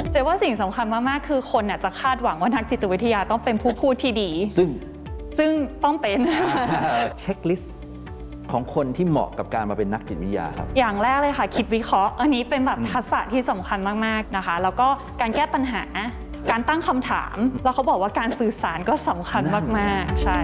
เจ๊ว่าสิ่งสำคัญมากๆคือคนจะคาดหวังว่านักจิตวิทยาต้องเป็นผู้พูดที่ดีซึ่งต้องเป็นเช็คลิสต์ของคนที่เหมาะกับการมาเป็นนักจิตวิทยาครับอย่างแรกเลยค่ะคิดวิเคราะห์อันนี้เป็นแบบทักษะที่สำคัญมากๆนะคะแล้วก็การแก้ปัญหาการตั้งคำถามแล้วเขาบอกว่าการสื่อสารก็สำคัญมากๆใช่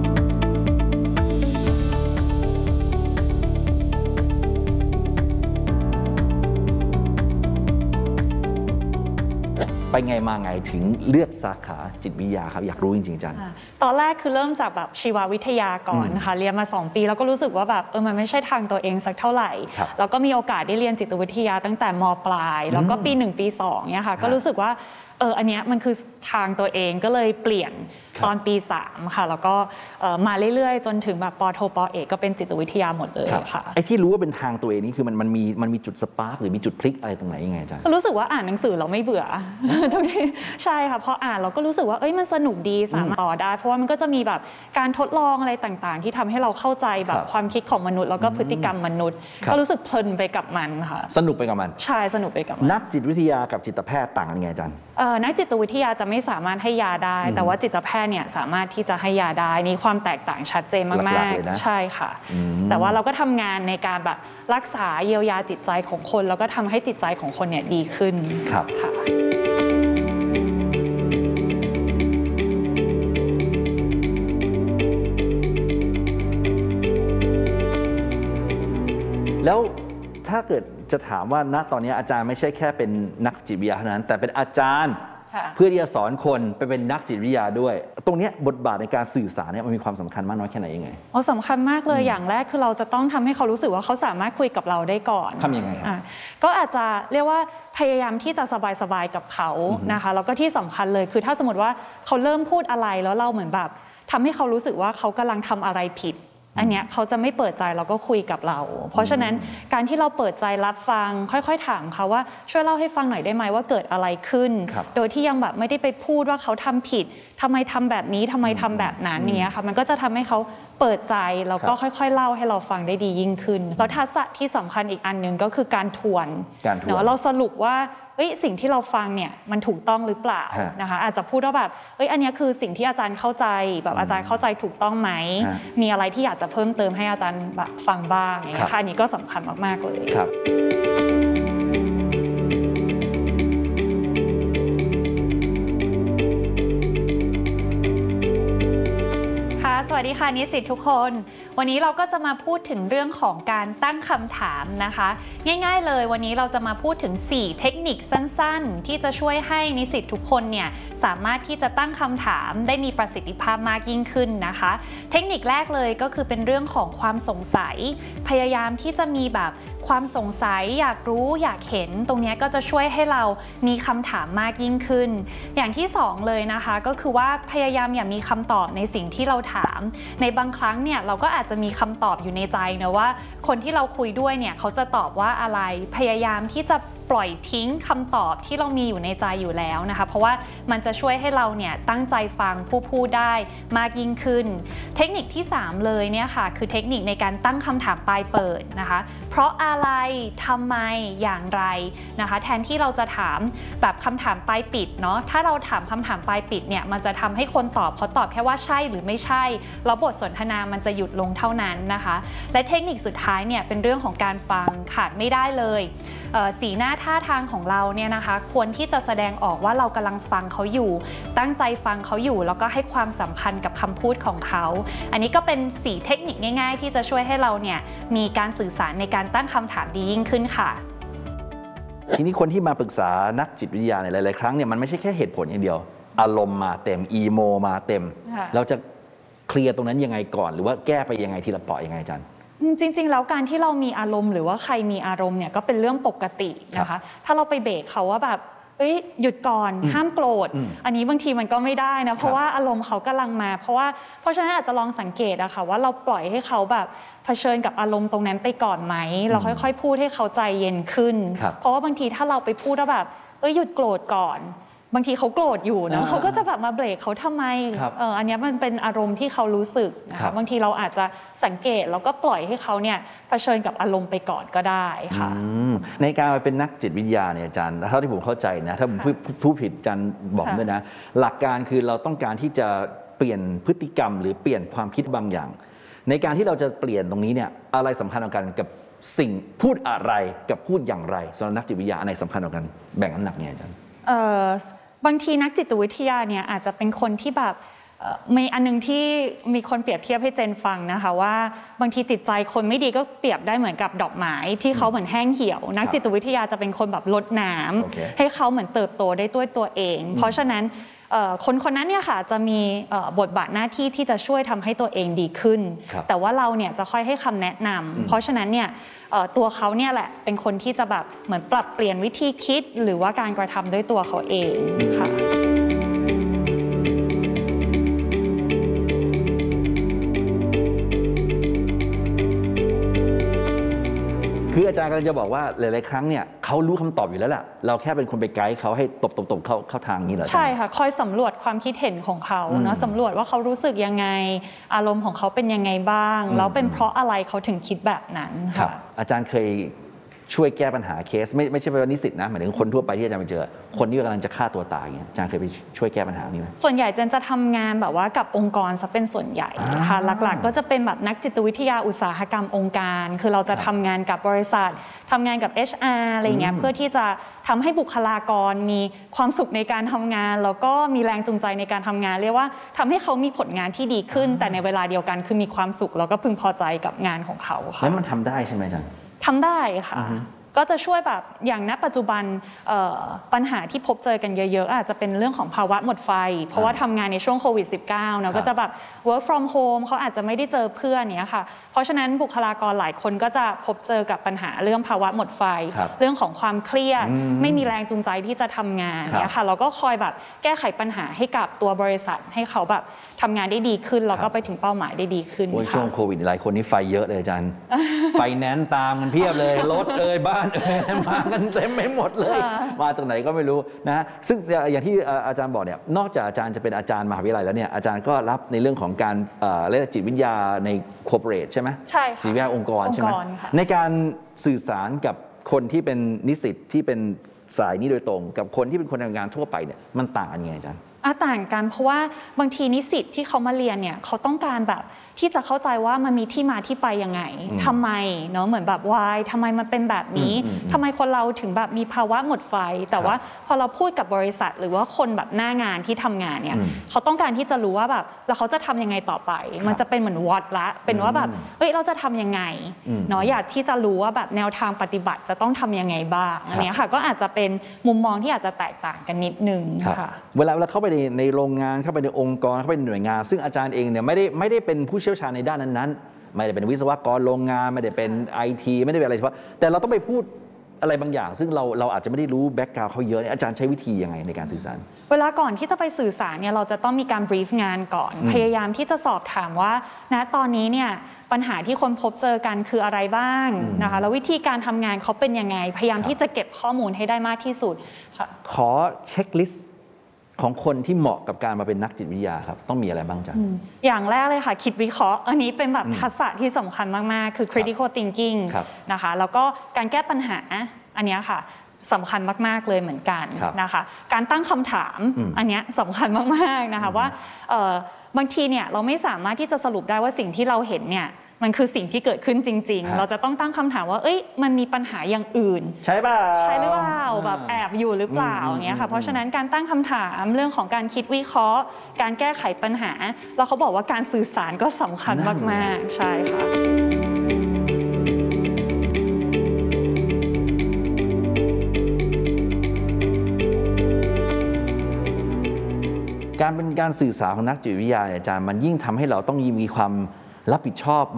ไปไงมาไงถึงเลือกสาขาจิตวิทยาครับอยากรู้จริงๆจันตอนแรกคือเริ่มจากแบบชีววิทยาก่อนนะคะเรียนมา2 ปีแล้วก็รู้สึกว่าแบบมันไม่ใช่ทางตัวเองสักเท่าไหร่แล้วก็มีโอกาสได้เรียนจิตวิทยาตั้งแต่ม.ปลายแล้วก็ปี1ปี2เนี่ยค่ะก็รู้สึกว่าอันเนี้ยมันคือทางตัวเองก็เลยเปลี่ยนตอนปี3ค่ะแล้วก็มาเรื่อยๆจนถึงแบบป.โทป.เอกก็เป็นจิตวิทยาหมดเลยค่ะไอ้ที่รู้ว่าเป็นทางตัวเองนี่คือมันมีจุดสปาร์กหรือมีจุดพลิกอะไรตรงไหนยังไงจ๊ะรู้สึกว่าอ่านหนังสือเราไม่เบื่อตรงนี้ใช่ค่ะพออ่านเราก็รู้สึกว่ามันสนุกดีสามารถต่อได้เพราะว่ามันก็จะมีแบบการทดลองอะไรต่างๆที่ทำให้เราเข้าใจแบบความคิดของมนุษย์แล้วก็พฤติกรรมมนุษย์ก็รู้สึกเพลินไปกับมันค่ะสนุกไปกับมันใช่สนุกไปกับมันนักจิตวิทยากับจิตแพทย์ต่างกันยังไงจ๊ะนักจิตวิทยาจะไม่สามารถให้ยาได้แต่ว่าจิตแพทย์เนี่ยสามารถที่จะให้ยาได้นี่ความแตกต่างชัดเจนมากๆใช่ค่ะแต่ว่าเราก็ทำงานในการแบบรักษาเยียวยาจิตใจของคนแล้วก็ทำให้จิตใจของคนเนี่ยดีขึ้นค่ะแล้วถ้าเกิดจะถามว่าณตอนนี้อาจารย์ไม่ใช่แค่เป็นนักจิตวิทยาเท่านั้นแต่เป็นอาจารย์เพื่อที่จะสอนคนไปเป็นนักจิตวิทยาด้วยตรงนี้บทบาทในการสื่อสารเนี่ยมันมีความสำคัญมากน้อยแค่ไหนยังไงสำคัญมากเลยอย่างแรกคือเราจะต้องทำให้เขารู้สึกว่าเขาสามารถคุยกับเราได้ก่อนทำยังไงก็อาจจะเรียกว่าพยายามที่จะสบายๆกับเขานะคะแล้วก็ที่สำคัญเลยคือถ้าสมมติว่าเขาเริ่มพูดอะไรแล้วเราเหมือนแบบทำให้เขารู้สึกว่าเขากำลังทำอะไรผิดอันเนี้ยเขาจะไม่เปิดใจแล้วก็คุยกับเราเพราะฉะนั้นการที่เราเปิดใจรับฟังค่อยๆถามเขาว่าช่วยเล่าให้ฟังหน่อยได้ไหมว่าเกิดอะไรขึ้นโดยที่ยังแบบไม่ได้ไปพูดว่าเขาทำผิดทำไมทำแบบนี้ทำไมทำแบบนั้นเนี้ยค่ะมันก็จะทำให้เขาเปิดใจแล้วก็ค่อยๆเล่าให้เราฟังได้ดียิ่งขึ้นแล้วทักษะที่สำคัญอีกอันหนึ่งก็คือการทวนเราสรุปว่าสิ่งที่เราฟังเนี่ยมันถูกต้องหรือเปล่านะคะอาจจะพูดว่าแบบอันนี้คือสิ่งที่อาจารย์เข้าใจแบบอาจารย์เข้าใจถูกต้องไหมมีอะไรที่อยากจะเพิ่มเติมให้อาจารย์แบบฟังบ้างอย่างนี้ค่ะอันนี้ก็สำคัญมากๆเลยสวัสดีค่ะนิสิตทุกคนวันนี้เราก็จะมาพูดถึงเรื่องของการตั้งคำถามนะคะง่ายๆเลยวันนี้เราจะมาพูดถึง4เทคนิคสั้นๆที่จะช่วยให้นิสิตทุกคนเนี่ยสามารถที่จะตั้งคำถามได้มีประสิทธิภาพมากยิ่งขึ้นนะคะเทคนิคแรกเลยก็คือเป็นเรื่องของความสงสัยพยายามที่จะมีแบบความสงสัยอยากรู้อยากเห็นตรงนี้ก็จะช่วยให้เรามีคำถามมากยิ่งขึ้นอย่างที่2เลยนะคะก็คือว่าพยายามอย่ามีคำตอบในสิ่งที่เราถามในบางครั้งเนี่ยเราก็อาจจะมีคำตอบอยู่ในใจนะว่าคนที่เราคุยด้วยเนี่ยเขาจะตอบว่าอะไรพยายามที่จะปล่อยทิ้งคำตอบที่เรามีอยู่ในใจอยู่แล้วนะคะเพราะว่ามันจะช่วยให้เราเนี่ยตั้งใจฟังผู้พูดได้มากยิ่งขึ้นเทคนิคที่3เลยเนี่ยค่ะคือเทคนิคในการตั้งคำถามปลายเปิดนะคะเพราะอะไรทำไมอย่างไรนะคะแทนที่เราจะถามแบบคำถามปลายปิดเนาะถ้าเราถามคำถามปลายปิดเนี่ยมันจะทำให้คนตอบเขาตอบแค่ว่าใช่หรือไม่ใช่แล้วบทสนทนามันจะหยุดลงเท่านั้นนะคะและเทคนิคสุดท้ายเนี่ยเป็นเรื่องของการฟังขาดไม่ได้เลยสีหน้าท่าทางของเราเนี่ยนะคะควรที่จะแสดงออกว่าเรากำลังฟังเขาอยู่ตั้งใจฟังเขาอยู่แล้วก็ให้ความสำคัญกับคำพูดของเขาอันนี้ก็เป็น4เทคนิคง่ายๆที่จะช่วยให้เราเนี่ยมีการสื่อสารในการตั้งคำถามดียิ่งขึ้นค่ะทีนี้คนที่มาปรึกษานักจิตวิทยาในหลายๆครั้งเนี่ยมันไม่ใช่แค่เหตุผลอย่างเดียวอารมณ์มาเต็มอีโมมาเต็มเราจะเคลียร์ตรงนั้นยังไงก่อนหรือว่าแก้ไปยังไงทีละเปราะยังไงอาจารย์จริงๆแล้วการที่เรามีอารมณ์หรือว่าใครมีอารมณ์เนี่ยก็เป็นเรื่องปกตินะคะถ้าเราไปเบรกเขาว่าแบบหยุดก่อนห้ามโกรธอันนี้บางทีมันก็ไม่ได้นะเพราะว่าอารมณ์เขากำลังมาเพราะฉะนั้นอาจจะลองสังเกตอะค่ะว่าเราปล่อยให้เขาแบบเผชิญกับอารมณ์ตรงนั้นไปก่อนไหมเราค่อยๆพูดให้เขาใจเย็นขึ้นเพราะว่าบางทีถ้าเราไปพูดว่าแบบหยุดโกรธก่อนบางทีเขาโกรธอยู่นะเขาก็จะแบบมาเบรกเขาทำไมอันนี้มันเป็นอารมณ์ที่เขารู้สึกนะคะบางทีเราอาจจะสังเกตแล้วก็ปล่อยให้เขาเนี่ยเผชิญกับอารมณ์ไปก่อนก็ได้ค่ะในการมาเป็นนักจิตวิทยาเนี่ยอาจารย์เท่าที่ผมเข้าใจนะถ้าผมพูดผิดอาจารย์บอกด้วยนะหลักการคือเราต้องการที่จะเปลี่ยนพฤติกรรมหรือเปลี่ยนความคิดบางอย่างในการที่เราจะเปลี่ยนตรงนี้เนี่ยอะไรสำคัญกว่ากันกับสิ่งพูดอะไรกับพูดอย่างไรสำหรับนักจิตวิทยาอะไรสำคัญกว่ากันแบ่งน้ำหนักเนี่ยอาจารย์บางทีนักจิตวิทยาเนี่ยอาจจะเป็นคนที่แบบมีอันนึงที่มีคนเปรียบเทียบให้เจนฟังนะคะว่าบางทีจิตใจคนไม่ดีก็เปรียบได้เหมือนกับดอกไม้ที่เขาเหมือนแห้งเหี่ยวนักจิตวิทยาจะเป็นคนแบบรดน้ำให้เขาเหมือนเติบโตได้ด้วยตัวเองเพราะฉะนั้นคนนั้นเนี่ยค่ะจะมีบทบาทหน้าที่ที่จะช่วยทำให้ตัวเองดีขึ้นแต่ว่าเราเนี่ยจะค่อยให้คำแนะนำเพราะฉะนั้นเนี่ยตัวเขาเนี่ยแหละเป็นคนที่จะแบบเหมือนปรับเปลี่ยนวิธีคิดหรือว่าการกระทำด้วยตัวเขาเองค่ะคืออาจารย์กำลังจะบอกว่าหลายๆครั้งเนี่ยเขารู้คำตอบอยู่แล้วแหละเราแค่เป็นคนไปไกด์เขาให้ตบเข้าทางนี้เหรอใช่ค่ะคอยสำรวจความคิดเห็นของเขาเนาะสำรวจว่าเขารู้สึกยังไงอารมณ์ของเขาเป็นยังไงบ้างแล้วเป็นเพราะอะไรเขาถึงคิดแบบนั้นค่ะอาจารย์เคยช่วยแก้ปัญหาเคสไม่ใช่เป็นนิสิตนะหมายถึงคนทั่วไปที่อาจารย์ไปเจอคนที่กำลังจะฆ่าตัวตายอย่างเงี้ยอาจารย์เคยไปช่วยแก้ปัญหานี้ไหมส่วนใหญ่เจนจะทำงานแบบว่ากับองค์กรซะเป็นส่วนใหญ่ค่ะหลักๆก็จะเป็นแบบนักจิตวิทยาอุตสาหกรรมองค์การคือเราจะทำงานกับบริษัททำงานกับ HR อะไรเงี้ยเพื่อที่จะทำให้บุคลากรมีความสุขในการทำงานแล้วก็มีแรงจูงใจในการทำงานเรียกว่าทำให้เขามีผลงานที่ดีขึ้นแต่ในเวลาเดียวกันคือมีความสุขแล้วก็พึงพอใจกับงานของเขาค่ะแล้วมันทำได้ใช่ไหมอาจารย์ทำได้ค่ะก็จะช่วยแบบอย่างณปัจจุบันปัญหาที่พบเจอกันเยอะๆอาจจะเป็นเรื่องของภาวะหมดไฟเพราะว่าทำงานในช่วงโควิด -19 เนาะก็จะแบบ work from home เขาอาจจะไม่ได้เจอเพื่อนเนี้ยค่ะเพราะฉะนั้นบุคลากรหลายคนก็จะพบเจอกับปัญหาเรื่องภาวะหมดไฟเรื่องของความเครียดไม่มีแรงจูงใจที่จะทำงานเนี้ยค่ะเราก็คอยแบบแก้ไขปัญหาให้กับตัวบริษัทให้เขาแบบทำงานได้ดีขึ้นแล้วก็ไปถึงเป้าหมายได้ดีขึ้นช่วงโควิดหลายคนนี่ไฟเยอะเลยอาจารย์ไฟแนนซ์ตามกันเพียบเลยรถบ้านมากันเต็มไปหมดเลยมาจากไหนก็ไม่รู้นะซึ่งอย่างที่อาจารย์บอกเนี่ยนอกจากอาจารย์จะเป็นอาจารย์มหาวิทยาลัยแล้วเนี่ยอาจารย์ก็รับในเรื่องของการเรียกจิตวิทยาในคอร์ปอเรทใช่ไหมใช่ค่ะจิตวิทยาองค์กรใช่ไหมในการสื่อสารกับคนที่เป็นนิสิตที่เป็นสายนี้โดยตรงกับคนที่เป็นคนทำงานทั่วไปเนี่ยมันต่างกันยังไงอาจารย์ต่างกันเพราะว่าบางทีนิสิตที่เขามาเรียนเนี่ยเขาต้องการแบบที่จะเข้าใจว่ามันมีที่มาที่ไปยังไงทำไมเนาะเหมือนแบบ why ทำไมมันเป็นแบบนี้ทำไมคนเราถึงแบบมีภาวะหมดไฟแต่ว่าพอเราพูดกับบริษัทหรือว่าคนแบบหน้างานที่ทำงานเนี่ยเขาต้องการที่จะรู้ว่าแบบแล้วเขาจะทำยังไงต่อไปมันจะเป็นเหมือน what ละเป็นว่าแบบเฮ้ยเราจะทำยังไงเนาะอยากที่จะรู้ว่าแบบแนวทางปฏิบัติจะต้องทำยังไงบ้างอันนี้ค่ะก็อาจจะเป็นมุมมองที่อาจจะแตกต่างกันนิดนึงค่ะเวลาเข้าไปในโรงงานเข้าไปในองค์กรเข้าไปในหน่วยงานซึ่งอาจารย์เองเนี่ยไม่ได้เป็นผู้เชี่ยวชาญในด้านนั้นๆไม่ได้เป็นวิศวกรโรงงานไม่ได้เป็น IT ไม่ได้เป็นอะไรเฉพาะแต่เราต้องไปพูดอะไรบางอย่างซึ่งเราอาจจะไม่ได้รู้แบ็กกราวด์เขาเยอะอาจารย์ใช้วิธียังไงในการสื่อสารเวลาก่อนที่จะไปสื่อสารเนี่ยเราจะต้องมีการบรีฟงานก่อนพยายามที่จะสอบถามว่าณตอนนี้เนี่ยปัญหาที่คนพบเจอกันคืออะไรบ้างนะคะแล้ววิธีการทำงานเขาเป็นยังไงพยายามที่จะเก็บข้อมูลให้ได้มากที่สุดขอเช็คลิสต์ของคนที่เหมาะกับการมาเป็นนักจิตวิทยาครับต้องมีอะไรบ้างจ๊ะอย่างแรกเลยค่ะคิดวิเคราะห์อันนี้เป็นแบบทักษะที่สำคัญมากๆคือ critical thinking นะคะแล้วก็การแก้ปัญหาอันนี้ค่ะสำคัญมากๆเลยเหมือนกันนะคะการตั้งคำถามอันนี้สำคัญมากๆนะคะว่าบางทีเนี่ยเราไม่สามารถที่จะสรุปได้ว่าสิ่งที่เราเห็นเนี่ยมันคือสิ่งที่เกิดขึ้นจริงๆเราจะต้องตั้งคำถามว่าเอ้ยมันมีปัญหาอย่างอื่นใช่ป่ะใช่หรือเปล่าแบบแอบอยู่หรือเปล่าอย่างเงี้ยค่ะเพราะฉะนั้นการตั้งคำถามเรื่องของการคิดวิเคราะห์การแก้ไขปัญหาแล้วเขาบอกว่าการสื่อสารก็สำคัญมากๆใช่ค่ะการเป็นการสื่อสารของนักจิตวิทยาอาจารย์มันยิ่งทำให้เราต้องมีความรับผิดชอบ